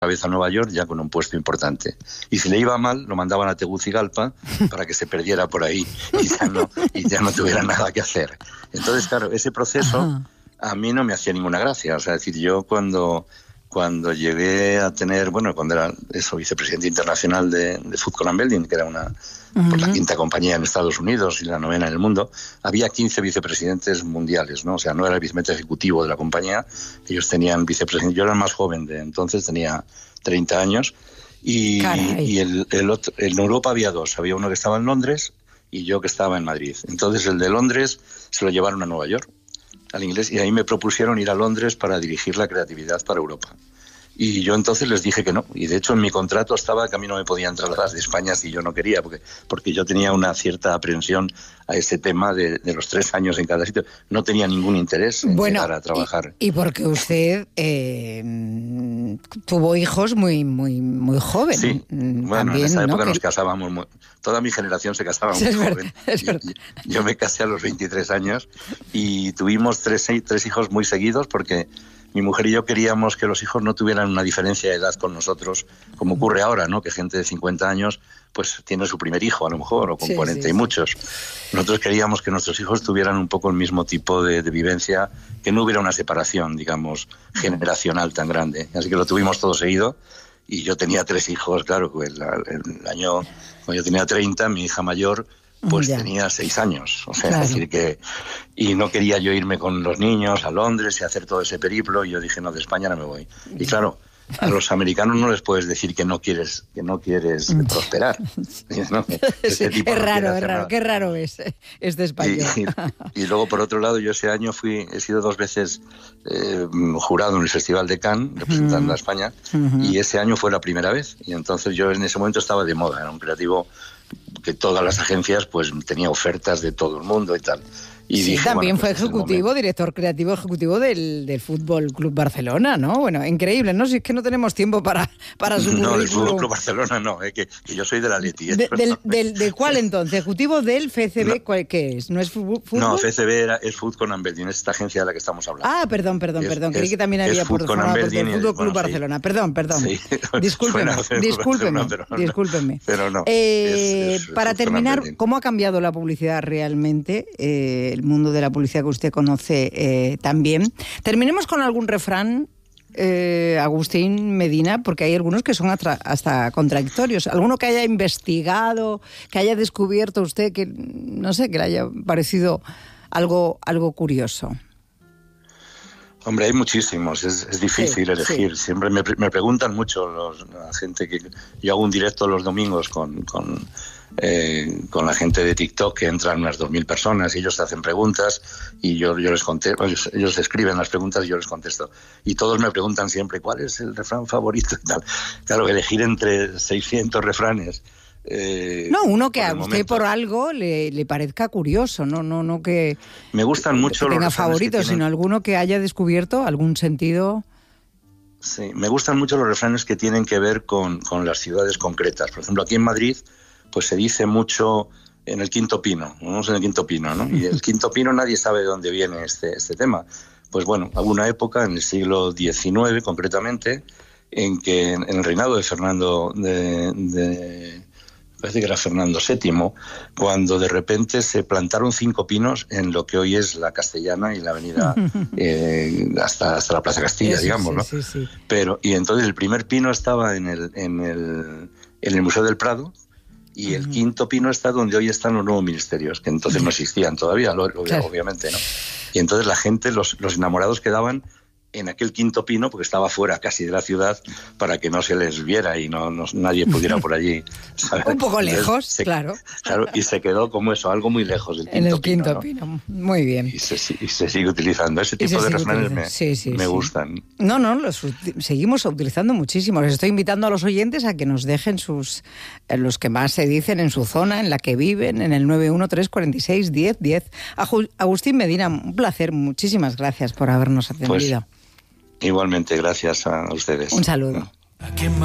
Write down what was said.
vez a Nueva York ya con un puesto importante. Y si le iba mal, lo mandaban a Tegucigalpa para que se perdiera por ahí y ya no tuviera nada que hacer. Entonces, claro, ese proceso a mí no me hacía ninguna gracia. O sea, es decir, yo cuando llegué a tener, cuando era vicepresidente internacional de Food Con Building, que era la 5ª compañía en Estados Unidos y la 9ª en el mundo, había 15 vicepresidentes mundiales, ¿no? O sea, no era el vicepresidente ejecutivo de la compañía, ellos tenían vicepresidente. Yo era el más joven de entonces, tenía 30 años, y en Europa había 2, había uno que estaba en Londres y yo que estaba en Madrid. Entonces el de Londres se lo llevaron a Nueva York, al inglés, y ahí me propusieron ir a Londres para dirigir la creatividad para Europa. Y yo entonces les dije que no, y de hecho en mi contrato estaba que a mí no me podían trasladar de España si yo no quería, porque yo tenía una cierta aprensión a ese tema de los 3 años en cada sitio. No tenía ningún interés en llegar a trabajar. Y porque usted tuvo hijos muy joven. Sí, también, en esa época nos casábamos, toda mi generación se casaba muy joven. Yo me casé a los 23 años y tuvimos tres hijos muy seguidos porque mi mujer y yo queríamos que los hijos no tuvieran una diferencia de edad con nosotros, como ocurre ahora, ¿no? Que gente de 50 años pues tiene su primer hijo, a lo mejor, o con 40 y muchos. Nosotros queríamos que nuestros hijos tuvieran un poco el mismo tipo de vivencia, que no hubiera una separación, digamos, generacional tan grande. Así que lo tuvimos todo seguido. Y yo tenía 3 hijos, claro, el año, cuando yo tenía 30, mi hija mayor pues tenía 6 años, o sea, claro. Es decir que, y no quería yo irme con los niños a Londres y hacer todo ese periplo, y yo dije, no, de España no me voy. Y claro, a los americanos no les puedes decir que no quieres prosperar. ¿No? Sí, es raro, qué raro es de español. Y luego, por otro lado, yo ese año he sido 2 veces jurado en el Festival de Cannes, representando a España, y ese año fue la primera vez, y entonces yo en ese momento estaba de moda, era un creativo que todas las agencias pues tenía ofertas de todo el mundo y tal. Y dije, también fue director creativo ejecutivo del Fútbol Club Barcelona, ¿no? Bueno, increíble, ¿no? Si es que no tenemos tiempo para su No, del Fútbol Club Barcelona no, que yo soy del Atleti. ¿De cuál entonces? ¿Ejecutivo del FCB? No, ¿qué es? ¿No es fútbol? No, FCB es Food Con Building, es esta agencia de la que estamos hablando. Ah, perdón. Creí que también había por el Fútbol Club Barcelona. Perdón. Sí. Discúlpeme. Pero no. Para terminar, ¿cómo ha cambiado la publicidad realmente? El mundo de la publicidad que usted conoce también. Terminemos con algún refrán, Agustín Medina, porque hay algunos que son hasta contradictorios. Alguno que haya investigado, que haya descubierto usted, que no sé, que le haya parecido algo curioso. Hombre, hay muchísimos, es difícil elegir. Sí. Siempre me preguntan mucho la gente que yo hago un directo los domingos con la gente de TikTok, que entran unas 2.000 personas y ellos hacen preguntas y yo les contesto, ellos escriben las preguntas y yo les contesto. Y todos me preguntan siempre, ¿cuál es el refrán favorito? Y tal. Claro, elegir entre 600 refranes. No, uno que a usted por algo le parezca curioso, no que me gustan mucho que tenga los favoritos, sino alguno que haya descubierto algún sentido. Sí, me gustan mucho los refranes que tienen que ver con las ciudades concretas. Por ejemplo, aquí en Madrid pues se dice mucho en el Quinto Pino, vamos en el Quinto Pino, ¿no? Y el Quinto Pino nadie sabe de dónde viene este tema. Pues bueno, hubo una época en el siglo XIX concretamente en que en el reinado de Fernando parece que era Fernando VII, cuando de repente se plantaron 5 pinos en lo que hoy es la Castellana y la avenida hasta la Plaza Castilla, digamos, ¿no? Sí. Y entonces el primer pino estaba en el Museo del Prado, y el quinto pino está donde hoy están los nuevos ministerios, que entonces no existían todavía, obviamente, ¿no? Y entonces la gente, los enamorados quedaban en aquel quinto pino, porque estaba fuera casi de la ciudad, para que no se les viera y nadie pudiera por allí, ¿sabes? Un poco lejos, claro. Claro, y se quedó como eso, algo muy lejos del quinto pino. En el quinto pino, ¿no? Muy bien. Y se sigue utilizando. Ese tipo de refranes me gustan. No, los seguimos utilizando muchísimo. Les estoy invitando a los oyentes a que nos dejen los que más se dicen en su zona, en la que viven, en el 913461010. Agustín Medina, un placer. Muchísimas gracias por habernos atendido. Igualmente, gracias a ustedes. Un saludo.